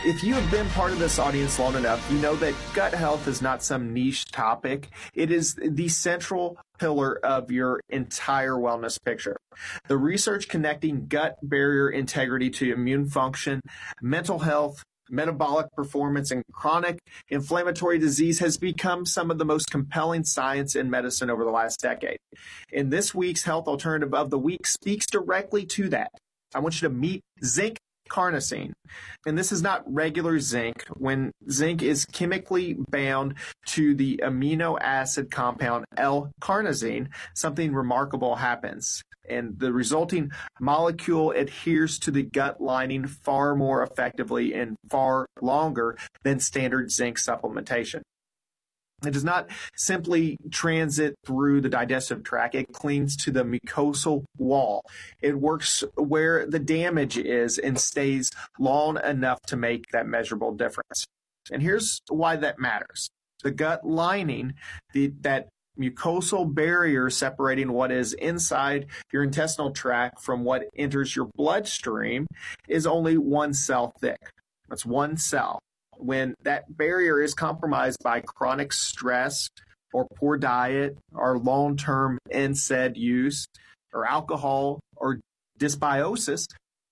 If you have been part of this audience long enough, you know that gut health is not some niche topic. It is the central pillar of your entire wellness picture. The research connecting gut barrier integrity to immune function, mental health, metabolic performance, and chronic inflammatory disease has become some of the most compelling science in medicine over the last decade. And this week's Health Alternative of the Week speaks directly to that. I want you to meet zinc carnosine. And this is not regular zinc. When zinc is chemically bound to the amino acid compound L-carnosine, something remarkable happens. And the resulting molecule adheres to the gut lining far more effectively and far longer than standard zinc supplementation. It does not simply transit through the digestive tract. It clings to the mucosal wall. It works where the damage is and stays long enough to make that measurable difference. And here's why that matters. The gut lining, that mucosal barrier separating what is inside your intestinal tract from what enters your bloodstream, is only one cell thick. That's one cell. When that barrier is compromised by chronic stress or poor diet or long-term NSAID use or alcohol or dysbiosis,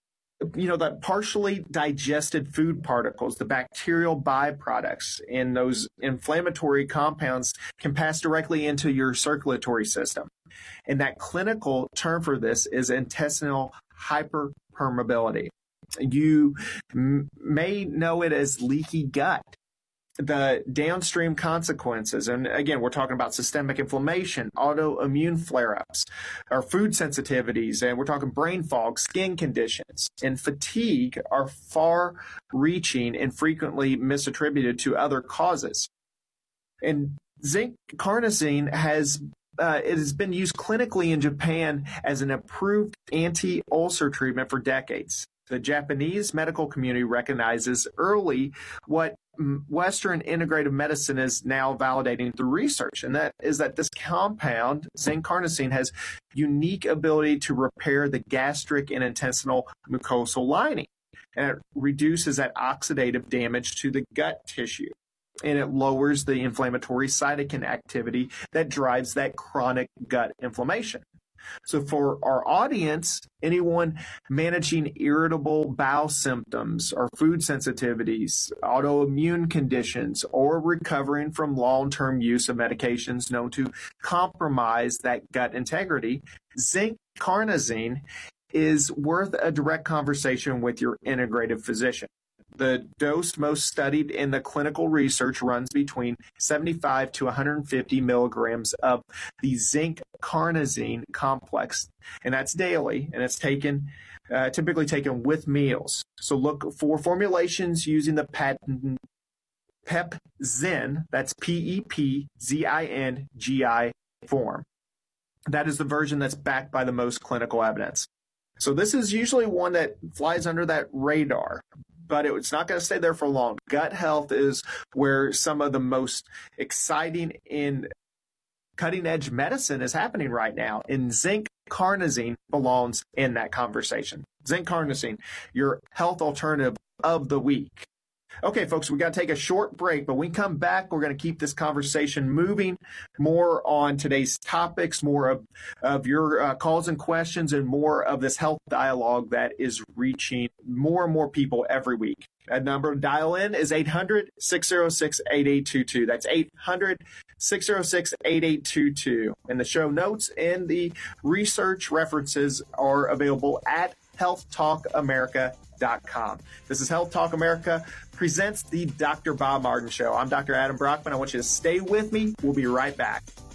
that partially digested food particles, the bacterial byproducts and those inflammatory compounds can pass directly into your circulatory system. And that clinical term for this is intestinal hyperpermeability. You may know it as leaky gut. The downstream consequences, and again, we're talking about systemic inflammation, autoimmune flare-ups, or food sensitivities, and we're talking brain fog, skin conditions, and fatigue are far-reaching and frequently misattributed to other causes. And zinc carnosine has been used clinically in Japan as an approved anti-ulcer treatment for decades. The Japanese medical community recognizes early what Western integrative medicine is now validating through research, and that is that this compound, zinc carnosine, has unique ability to repair the gastric and intestinal mucosal lining, and it reduces that oxidative damage to the gut tissue, and it lowers the inflammatory cytokine activity that drives that chronic gut inflammation. So for our audience, anyone managing irritable bowel symptoms or food sensitivities, autoimmune conditions, or recovering from long-term use of medications known to compromise that gut integrity, zinc carnosine is worth a direct conversation with your integrative physician. The dose most studied in the clinical research runs between 75 to 150 milligrams of the zinc carnosine complex, and that's daily, and it's typically taken with meals. So look for formulations using the patent PepZin, that's PEPZINGI form. That is the version that's backed by the most clinical evidence. So this is usually one that flies under that radar, but it's not going to stay there for long. Gut health is where some of the most exciting and cutting-edge medicine is happening right now, and zinc carnosine belongs in that conversation. Zinc carnosine, your health alternative of the week. Okay, folks, we got to take a short break, but when we come back, we're going to keep this conversation moving, more on today's topics, more of your calls and questions, and more of this health dialogue that is reaching more and more people every week. That number to dial in is 800-606-8822. That's 800-606-8822. And the show notes and the research references are available at healthtalkamerica.com. This is Health Talk America presents the Dr. Bob Martin Show. I'm Dr. Adam Brockman. I want you to stay with me. We'll be right back.